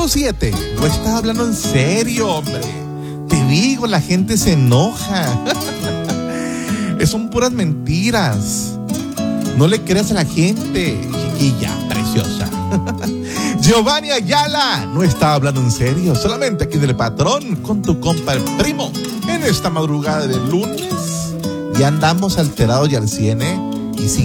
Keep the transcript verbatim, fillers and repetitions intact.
Siete, no estás hablando en serio, hombre. Te digo, la gente se enoja. Son puras mentiras. No le creas a la gente, chiquilla, preciosa. Giovanni Ayala no está hablando en serio, solamente aquí del patrón con tu compa el primo. En esta madrugada de lunes ya andamos alterados y al cien, ¿eh?